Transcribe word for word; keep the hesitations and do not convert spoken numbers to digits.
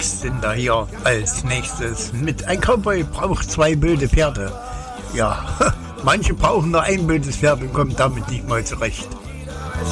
Text sind da hier als nächstes mit ein Cowboy braucht zwei wilde Pferde. Ja, manche brauchen nur ein wildes Pferd und kommen damit nicht mal zurecht.